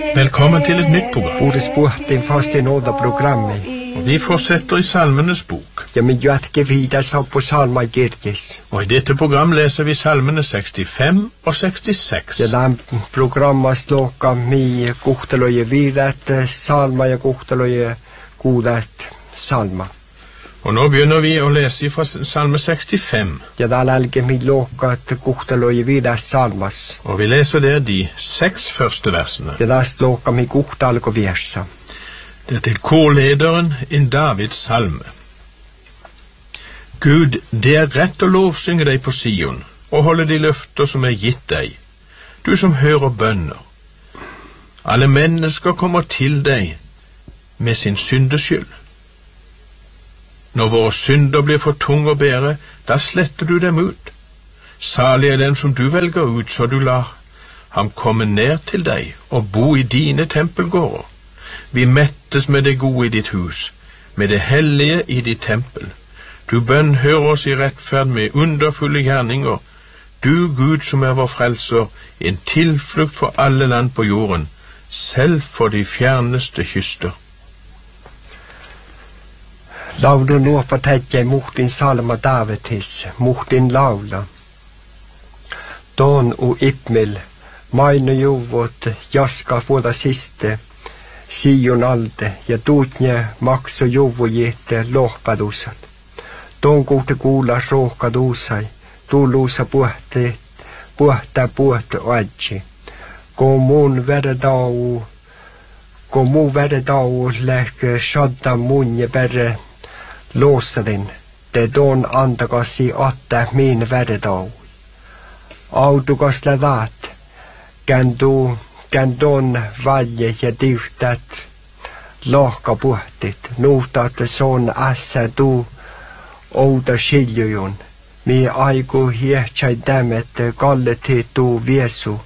Velkommen til et nytt program. Ordet sporten fast i nåde programmet. Og vi fortsetter i Salmenes bok. Ja, men jag ska vidare så på Salma Girgis. Og i dette program leser vi salmene 65 og 66. Ja, den programmet slåka mi kohteløye videre salma ja kohteløye godet salma. Og nå begynner vi å lese fra salme 65. Ja, da lelger mi låka til kohteløye videre salmas. Og vi leser der de 6 første versene. Ja, da slåka mi kohteløye versa. Det er til korlederen in Davids salme. Gud, det er rett å lovsynge deg på Sion, og holde de løfter som er gitt deg, du som hører bønner. Alle mennesker kommer til deg med sin syndeskyld. Når våre synder blir for tung å bære, da sletter du dem ut. Salig er den som du velger ut, så du lar ham komme ned til deg og bo i dine tempelgårder. Vi mettes med det gode i ditt hus, med det hellige i ditt tempel. Du bønnhører oss i rettferd med underfulle gjerninger. Du, Gud som er vår frelser, en tilflukt for alle land på jorden, selv for de fjerneste kyster. Lav du nå fortelle mot din salma Davidis, mot din laula. Don og Ipmil, maine jovot, jaska få det siste, Sion alde, ja tutnje maks og jovo jete lohpadusat. Don kohte kuulla rohkadusai, tulluusa puhta oadji. Kun mun vededau lähkö shadda munje perre loosadin, te don antakasi atta min vededau. Autukas lävat, Kän don valje ja tiuhtät lohkapuhtit, nuhtat son ässä tuu outa siljujun. Mi aiku hiehtsai tämet kallet tuu viesu.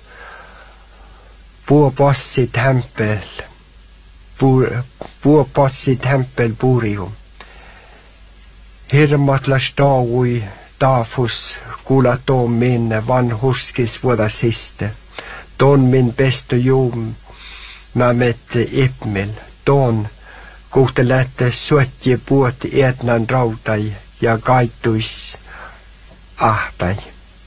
Puopassit hempel purium. Hirmatlas taui taafus kuula toon minne vanhurskis vuoda siste. Don min bästa jom med Ipmil. Don kohte lätte suotje puot etnan rautai ja kaittuis ahpäi.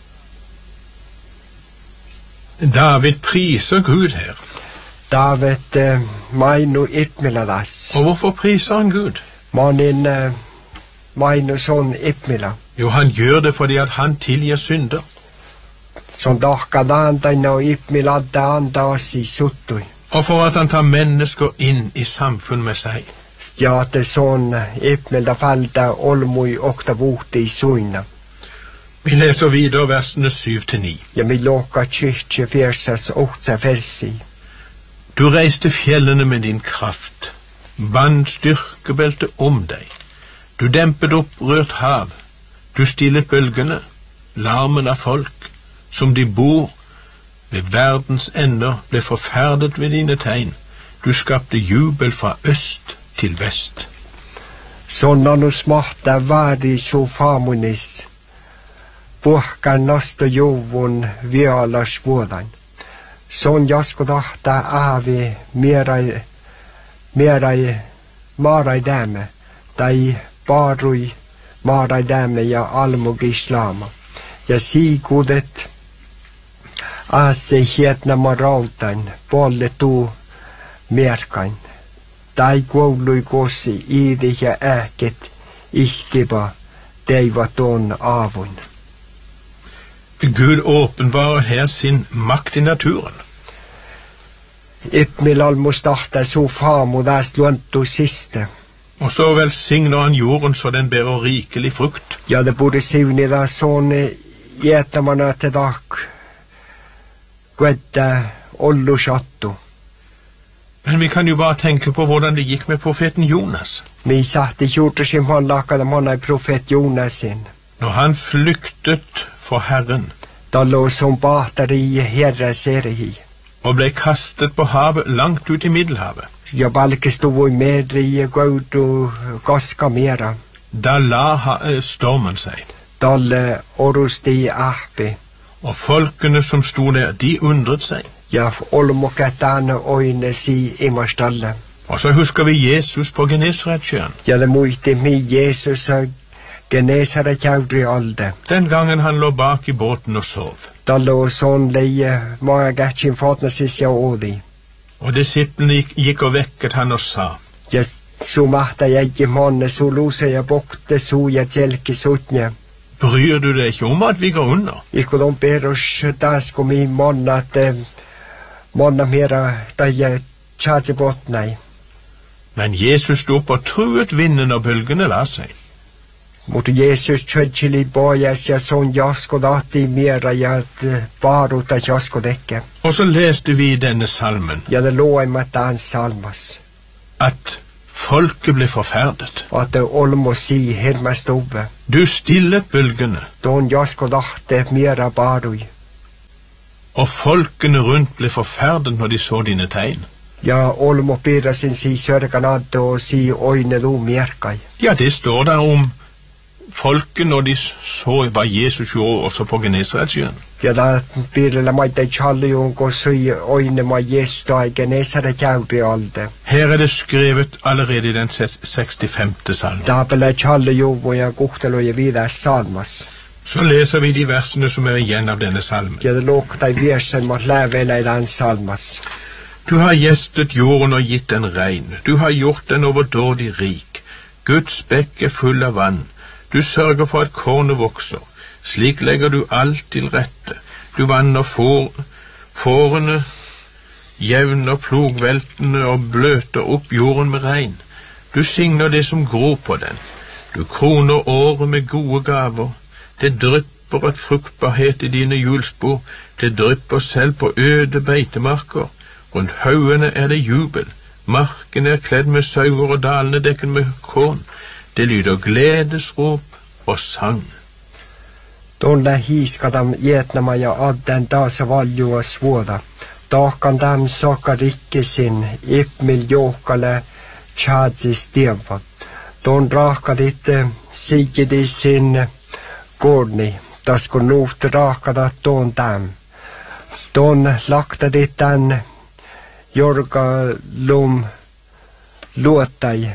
David priser Gud her. David mainu Ipmiladas. Og hvorfor priser han Gud? Manin mainu son Ipmila. Jo, han gjør det fordi at han tilgir synder. Som dahkadaantain og Ipmiladda antaas i suttui. Og for at han tar mennesker inn i samfunn med seg. Ja, det sånn Ipmilda falda olmui okta vuhti i suina. Vi leser videre versene 7-9. Ja, mi låka kyrkje versas 8 versi. Du reiste fjellene med din kraft, bandt styrkebelte om deg. Du dempet opprørt hav, du stillet bølgene, larmen av folk, som de bor ved verdens ender, ble forferdet ved dine tegn. Du skapte jubel fra øst til vest. Sånn nu smarta vadi så famunis, puhkan nosto juvun vialas vuodan. Sånn jasko tahta aavi maarai däme, tai paarui maarai däme ja almugislama. Ja siikudet Aase hietnama rautain, polle tuu merkain. Tai koului kossi iidi ja ääket ihtiba teivat on avun. Gud åpenbarer her sin makt i naturen. Ipmil almus tahta så famu täst luontu siste. Og så velsigner han jorden så den bærer rikelig frukt. Ja, det borde sivnida sånn jätamana til dag. Gudda ollu shattu. Men vi kan jo bare tenke på hvordan det gikk med profeten Jonas. Mi sahti juurtusim han lakada mona profet Jonasin. Når han flyktet for Herren. Da lå som bahteri herre serihi. Og ble kastet på havet langt ut i Middelhavet. Ja, balke stod i medri gaudu gaska mera. Da la stormen seg. Dalle orusti ahpe. Og folkene som stod der, de undret seg. Ja olmokatane oine si imastalle. Og så husker vi Jesus på Genesaretsjøen. Ja det muisti mi Jesus Genesaret jaudri alde. Den gangen han lå bak i båten og sov. Da lå sånn leie mange gatsin fatna sisja odi. Og disiplene gikk og vekket han og sa, Ja så mahta jeg manne, så lose jeg bokte, så jeg tjelke sutnje. bryr du deg ikke om at vi går under? Ikke de ber oss dasko mi manna at manna mera da jeg tjadje botnei. Men Jesus sto opp og truet vinden og bølgene la seg. Mot Jesus tjødjeli bojas ja sånn jasko dati mera ja baruta jasko dekke. Og så leste vi denne salmen, Ja det lå en matan salmas. at folket ble forferdet. At det olmo si herma stove. Du stillet bølgene, Don jasko dati mera barui. og folkene rundt ble forferdet når de så dine tegn. Ja olmo pira sin si sørganadde og si oine du merkai. Ja, det står der om folket når de så hva Jesus gjorde også på Genesaretsjøen. Ja da pirillä maita challiun ko sui oine ma Jesus da i Genesare jaudri alde. Her er det skrevet allerede i den 65. salmen. Da pela challiun hvor jeg guhtelo ja videre salmas. Så leser vi de versene som er igjen av denne salmen. Ja det lukta i versen mot lævela i den salmas. Du har gjestet jorden og gitt den regn. Du har gjort den overdådig rik. Guds bekk er full av vann. Du sørger for at kornet vokser. Slik legger du alt til rette. Du vanner fårene, jevner plogveltene og bløter opp jorden med regn. Du signer det som gror på den. Du kroner året med gode gaver. Det drypper et fruktbarhet i dine hjulspor. Det drypper selv på øde beitemarker. Rundt haugene er det jubel. Marken er kledd med sauer og dalene dekket med korn. Det lyder gledesrop og sang. Tuolla hiiskadam jätnämä ja adden taas valjua suoda. Tahkan täm saka rikkisin ipmil johkale tjadsis tieva. Tuon rahkadit sikidisin korni. Tasko nuht rahkadat tuon täm. Tuon laktadit tän jorga lum luottai.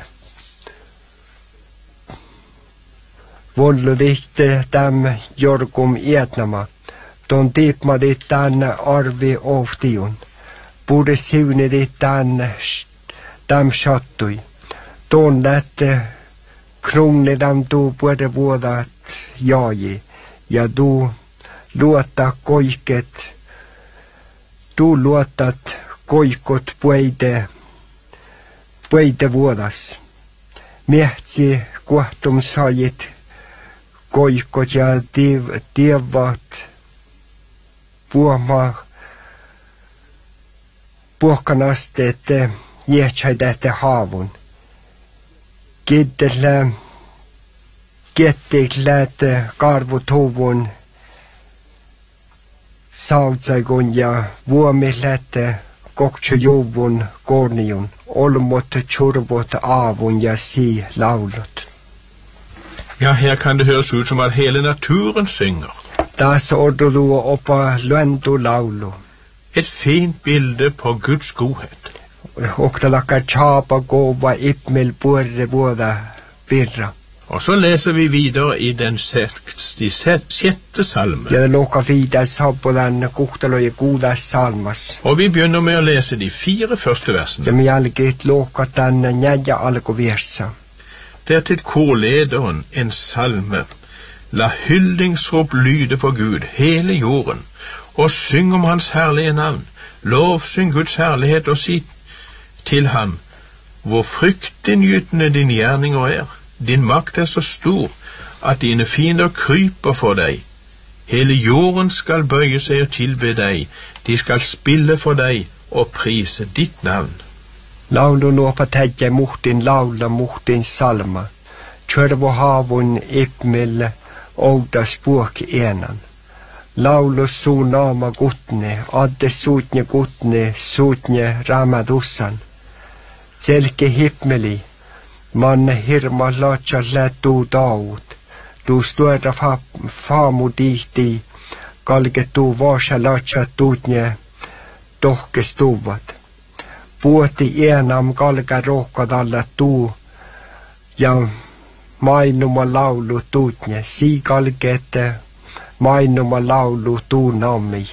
Volluditte täm jorgum ietnama. Ton tiipmadit tän arvi oftiun. Pude siunidit täm sattui. Ton lätte krungnidam tuu puede vuodat jaaji. Ja tuu luottaa koiket. Tuu luottat koikot puide vuodas. Miehtsi kohtum saajit koikot ja tievat puhkanasteet jäätsäidätte haavun. Kettikläät karvut huvun sautsaigun ja vuomilläät koktsu juvun korniun. Olmot tjurvot avun ja si laulut. Ja, her kan det høres ut som at hele naturen synger. Das ordulu oppa luentu laulu. Et fint bilde på Guds godhet. Oktalakka chapa gova ipmel purre vuoda virra. Og så leser vi videre i den 67. salmen. Ja loka vida sabbolan kuhtaloje kuudas salmas. Og vi begynner med å lese de 4 første versene. Ja mi algit loka tan njaja alkuvirsa. Det er til korlederen en salme. La hyllingsrop lyde for Gud, hele jorden, og syng om hans herlige navn. Lovsyng Guds herlighet og si til ham, hvor fryktinngytende din gjerninger er. Din makt er så stor at dine fiender kryper for deg. Hele jorden skal bøye seg og tilbe deg. De skal spille for deg og prise ditt navn. Laulu nuopa täjä muhtin laula muhtin salma. Tjörvo haavun ipmil oudas puok enan. Laulu suu naama gutne, adde suutne ramadussan. Selke hipmeli, manne hirma laatsa lätuu taut. Tuu stuera faamu tihti, kalke tuu vaasa laatsa tuutne tohkestuvat. Puoti enam kalka rohkadalla tuu ja mainuma laulu tuutne, sikalkete mainuma laulu tuu nammi.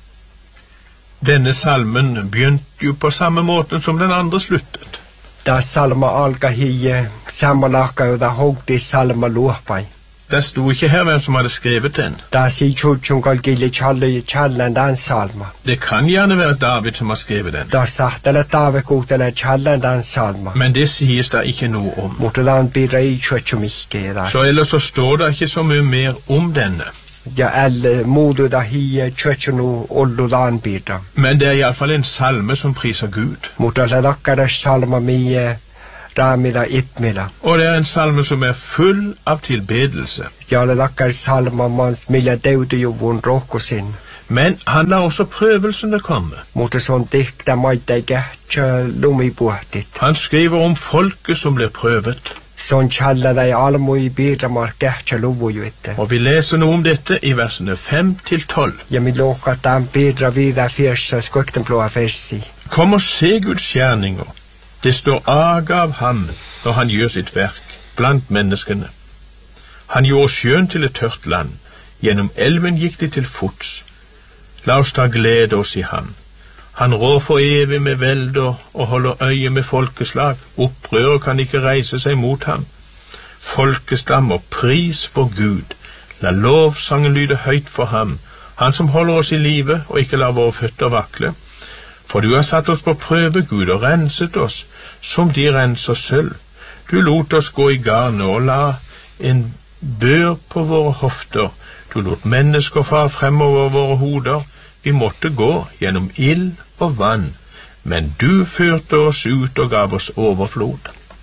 Denne salmen begynte jo på samme måten som den andre sluttet. Da salma alka hie samalaka jo da hogdi salma luopai. Det sto ikke her hvem som hadde skrevet den. Da si tjutjum kalgili challen dan salma. Det kan gjerne være David som har skrevet den. Da sahtele tavekutele challen dan salma. Men det sies da ikke noe om. Motelan bidra i tjutjum ikke da. Så ellers så står det ikke så mye mer om denne. Ja alle modu da hie tjutjunu ollulan bidra. Men det er i alle fall en salme som priser Gud. Motele lakkare salma mie ramila itmila. Og det er en salme som er full av tilbedelse. Ja alle lakkare salma mans mila deudu jo vun rokosin. Men han lar også prøvelsene komme. Mote sånn dikta maita gætja lumi buhtit. Han skriver om folket som blir prøvet. Sånn tjalla dei almui bidramar gætja luvu jo itte. Og vi leser noe om dette i versene 5-12. Ja mi lokat han bidra vidar fyrsa skuktenblåa fersi. Kom og se Guds gjerninger. Det står aga av ham når han gjør sitt verk blant menneskene. Han gjorde sjøen til et tørt land. Gjennom elven gikk de til fots. La oss ta glede oss i ham. Han rår for evig med velder og holder øye med folkeslag. Opprører kan ikke reise seg mot ham. Folkestammer, pris for Gud. La lovsangen lyde høyt for ham. Han som holder oss i live og ikke lar våre føtter vakle. For du har satt oss på prøve, Gud, og renset oss, som de renser sølv. Du lot oss gå i garnet og la en bør på våre hofter. Du lot mennesker fare fremover våre hoder. Vi måtte gå gjennom ild og vann, men du førte oss ut og gav oss overflod.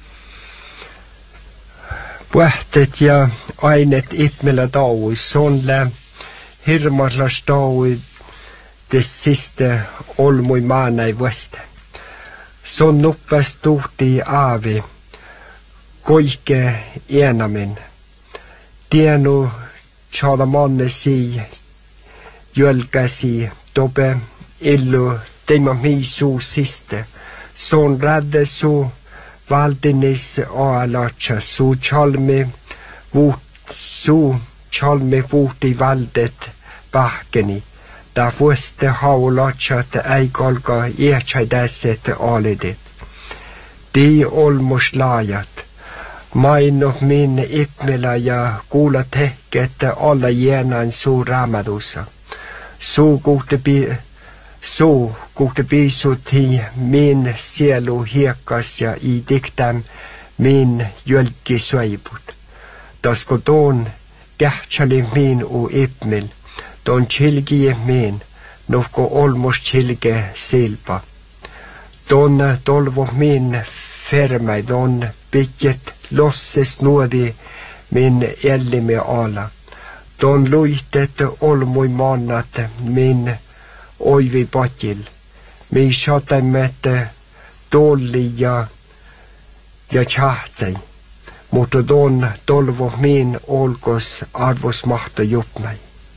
Puhtet ja ainet itmela daui, sånne hirmarlas daui det siste olmui maana i vuoste. Sånn nuppas tuhti avi, koike enamin. Tienu tjala manne si, jölkäsi, tope illu teima miisu siste. Sån rädde su valdinis aalacha, su chalmi vuuti valdet pahkeni. Da vuoste haulachat ei kolka iätsai tässet aalidit. Di olmus laajat. Mainov min itmila ja kuula tehket alla jänain suu ramadussa. Suu kuhte piisut hi min sielu hiekkas ja i diktan min jölki suibut. Tasko tuon kähtsali min u itmil, tuon chilgie min, nufko olmus chilge silpa. Tuon tolvo min fermai, tuon pitjet losses nuodi min ellime ala. Tuon luitet olmui mannat min oivi patil. Mi sataimmet tolli ja tjahtsai. Mutta tuon tolvo min olkos arvosmahto jupnai.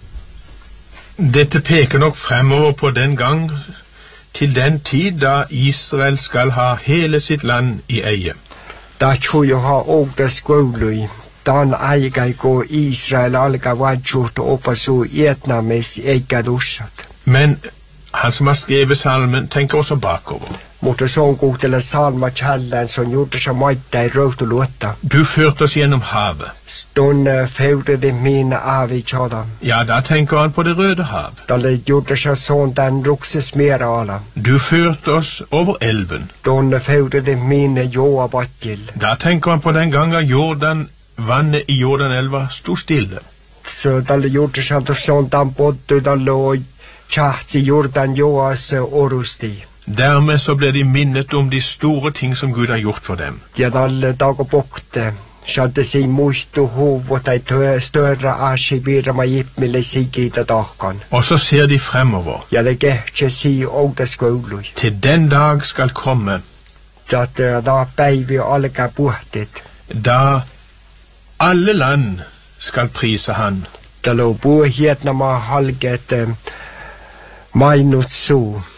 Dette peker nok fremover på den gang, til den tid da Israel skal ha hele sitt land i eie. Da tjujo ha ågda skålui, dan aigai gå Israel alga vajut opasu etnames eikä dussat. Men han som har skrevet salmen tenker også bakover. Mutta sån kuhtele salma challan som gjorde sig maita i röhtuluotta. Du førte oss gjennom havet. Stånd feudede min avi tjada. Ja, da tenker han på det røde hav. Dalle gjorde sig sån den rukses mera ala. Du førte oss over elven. Stånd feudede min joa battil. Da tenker han på den gangen vannet i Jordanelva stod stille. Så dalle gjorde sig sån den bodde dalle og tjahtsi Jordan joas orusti. Dermed så ble de minnet om de store ting som Gud har gjort for dem. Ja, dalle dag og bokte. Skjadde si muistu huvud ei større asje birma jipmille sigita dagkan. Og så ser de fremover. Ja, det gætje si ågda skålui. Til den dag skal komme. Da beivi alga buhtet. Da alle land skal prise han. Da lo buhetna ma halget mainut su.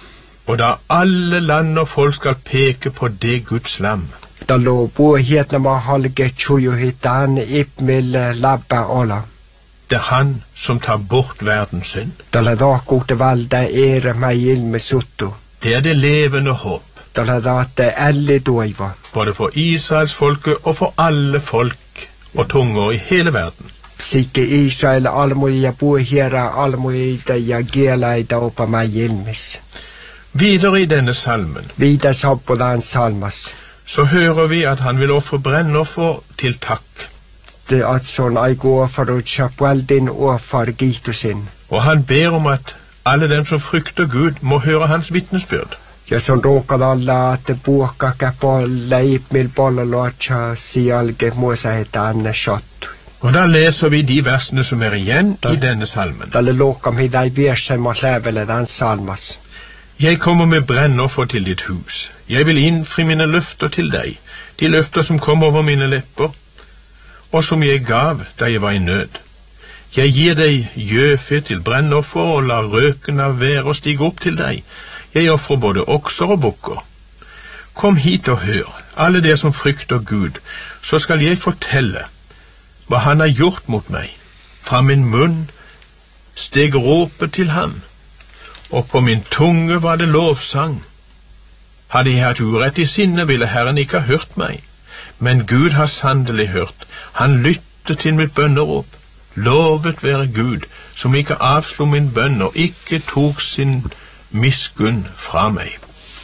Og da alle land og folk skal peke på det Guds lam. Da lå bohetna ma halge tjojo hitan ipmil labba ola. Det er han som tar bort verdens synd. Da la da gode valda meg ilme sutto. Det er det levende håp. Da la da te alle doiva. Både for Israels folke og for alle folk og tunger i hele verden. Sikke Israel almoja bohera almoja ja gelaida oppa meg ilmes. Videre i denne salmen, Videre sabbolan salmas. så hører vi at han vil ofre brennoffer til takk. Det at sånn ei går for å kjapveldin og for gitusin. Og han ber om at alle dem som frykter Gud må høre hans vittnesbyrd. Ja sånn råkad alla at det boka kapolla ipmil bollalotja sialge mosa heta anne shot. Og da leser vi de versene som er igjen i denne salmen. Dalle lokam hidai virsem og levele den salmas. Jeg kommer med brennoffer til ditt hus. Jeg vil innfri mine løfter til deg, de løfter som kom over mine lepper, og som jeg gav da jeg var i nød. Jeg gir deg gjøfe til brennoffer og lar røken av været stige opp til deg. Jeg offrer både okser og bukker. Kom hit og hør, alle dere som frykter Gud, så skal jeg fortelle hva han har gjort mot meg. Fra min munn steg råpet til ham, og på min tunge var det lovsang. Hadde jeg hatt urett i sinne, ville Herren ikke ha hørt meg. Men Gud har sannelig hørt. Han lyttet til mitt bønnerop. Lovet være Gud, som ikke avslo min bønn og ikke tok sin miskunn fra meg.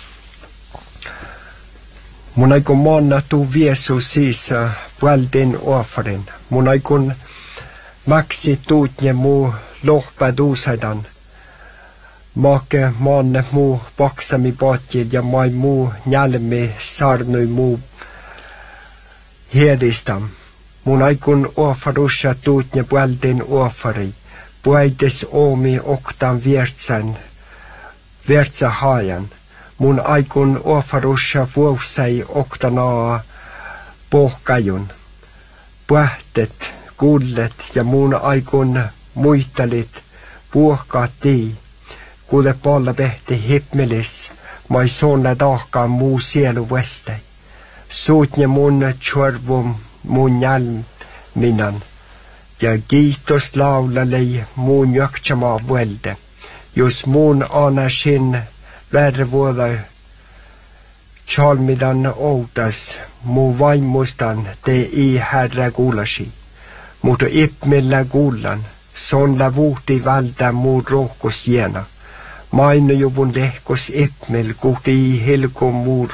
Munaikon monna tu viesu sisa vueldin offerin. Munaikon maksi tuutnje mu lohpa duusaidan. Make manne mu baksami patjid ja mai mu njalmi sarnui mu hedistam. Munaikon offerusha tuutnje vueldin offeri. Puaides omi oktan viertsa hajan. Mun aikun offerusha vuosai oktanaa pohkajun. Puhtet, kullet ja mun aikun muittalit puhkati. Kuule palla pehti hipmelis, mai sonna tahkaan muu sielu vestei. Suutnje mun tjorvum mun jalminan. Ja kiitos laulalei muun jaksamaa vuelde. Jos muun anasin värvuoda chalmidan outas, muu vaimustan te i herra kuulasi. Mutta ipmillä kuullan, sonla vuhti valta muu rohkos jena. Mainojuvun lehkos ipmel kuhti i helko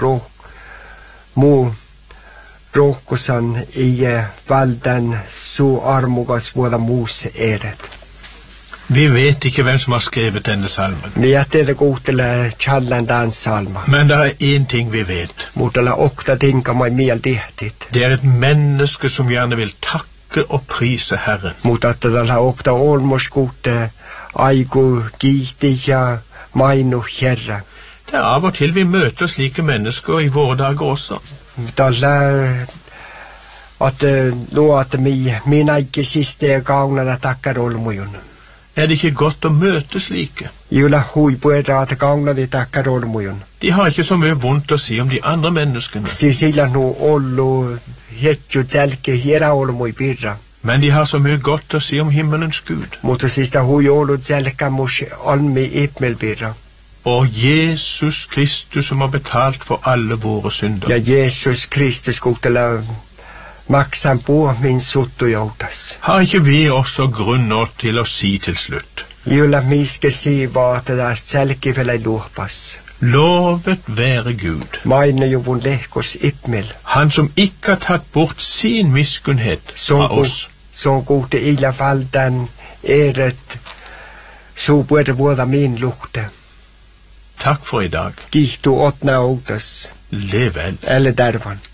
muu rohkosan i valdan su armugas vuoda muus eret. Vi vet ikke hvem som har skrevet denne salmen. Mietteellä kuhtelee challandan salma. Men det er en ting vi vet. Muutella okta tinkamai miel tihtit. Det er et menneske som gjerne vil takke og prise Herren. Mutta tällä okta olmos kuhte aiku kiihti ja mainu herra. Det er av og til vi møter slike mennesker i våre dager også. Tällä at luot minä ikke siste kaunana takkar olmujun. Er det ikke godt å møte slike? Julla huipuera at kaunani takkar olmujun. De har ikke så mye vondt å si om de andre menneskene. Sillä nu ollu hetju tälke hiera olmui pirra. Men de har så mye godt å si om himmelens Gud. Mutta sista hui ollu tälka mus almi ipmel pirra. Og Jesus Kristus som har betalt for alle våre synder. Ja Jesus Kristus kuhtela maksan på min sottujoutas. Har ikke vi også grunner til å si til slutt? Julla miske siva at det selkivele luopas. Lovet være Gud. Mainojuvun lehkos ipmel. Han som ikke har tatt bort sin miskunnhet fra oss. Så kuhte illa valdan eret så puede vuoda min lukte. Takk for i dag. Kihtu otna outas. Lev vel. Eller dervan.